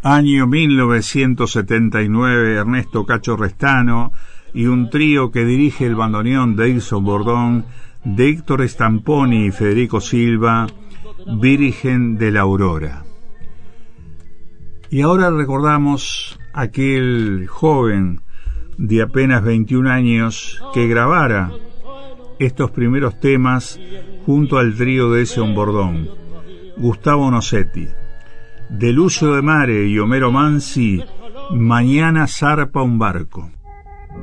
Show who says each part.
Speaker 1: Año 1979, Ernesto Cacho Restano y un trío que dirige el bandoneón Deilson Bordón, de Héctor Stamponi y Federico Silva, Virgen de la Aurora. Y ahora recordamos aquel joven de apenas 21 años que grabara estos primeros temas junto al trío de Deilson Bordón, Gustavo Nocetti. De Lucio de Mare y Homero Mansi, Mañana zarpa un barco.